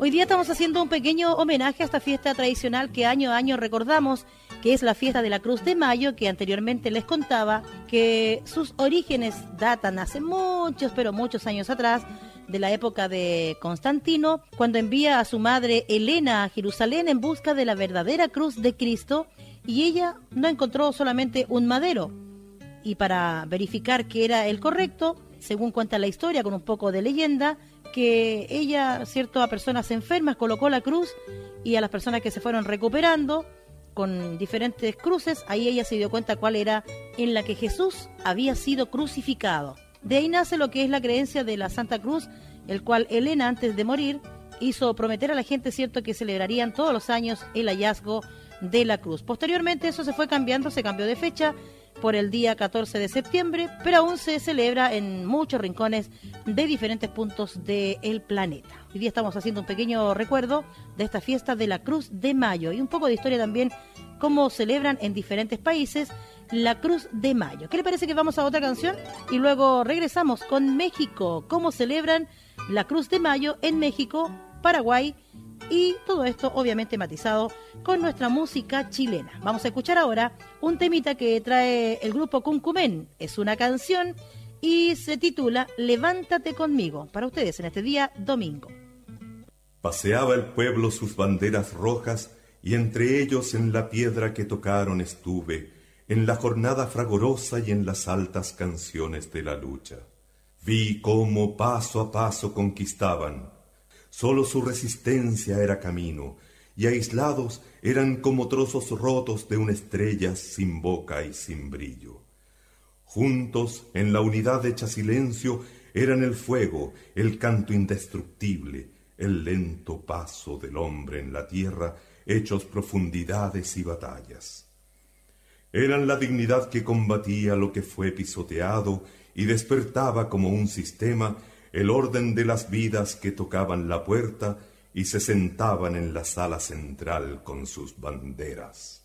Hoy día estamos haciendo un pequeño homenaje a esta fiesta tradicional que año a año recordamos, que es la fiesta de la Cruz de Mayo, que anteriormente les contaba que sus orígenes datan hace muchos, pero muchos años atrás, de la época de Constantino, cuando envía a su madre Helena a Jerusalén en busca de la verdadera cruz de Cristo, y ella no encontró solamente un madero. Y para verificar que era el correcto, según cuenta la historia, con un poco de leyenda, que ella, cierto, a personas enfermas colocó la cruz, y a las personas que se fueron recuperando con diferentes cruces, ahí ella se dio cuenta cuál era en la que Jesús había sido crucificado. De ahí nace lo que es la creencia de la Santa Cruz, el cual Helena, antes de morir, hizo prometer a la gente, cierto, que celebrarían todos los años el hallazgo de la cruz. Posteriormente eso se fue cambiando, se cambió de fecha por el día 14 de septiembre, pero aún se celebra en muchos rincones de diferentes puntos del planeta. Hoy día estamos haciendo un pequeño recuerdo de esta fiesta de la Cruz de Mayo y un poco de historia también, cómo celebran en diferentes países la Cruz de Mayo. ¿Qué le parece que vamos a otra canción? Y luego regresamos con México, cómo celebran la Cruz de Mayo en México, Paraguay, y todo esto obviamente matizado con nuestra música chilena. Vamos a escuchar ahora un temita que trae el grupo Cumcumén. Es una canción y se titula Levántate conmigo, para ustedes en este día domingo. Paseaba el pueblo sus banderas rojas, y entre ellos en la piedra que tocaron estuve, en la jornada fragorosa y en las altas canciones de la lucha. Vi cómo paso a paso conquistaban. Solo su resistencia era camino, y aislados eran como trozos rotos de una estrella sin boca y sin brillo. Juntos, en la unidad hecha silencio, eran el fuego, el canto indestructible, el lento paso del hombre en la tierra, hechos profundidades y batallas. Eran la dignidad que combatía lo que fue pisoteado y despertaba como un sistema el orden de las vidas que tocaban la puerta y se sentaban en la sala central con sus banderas.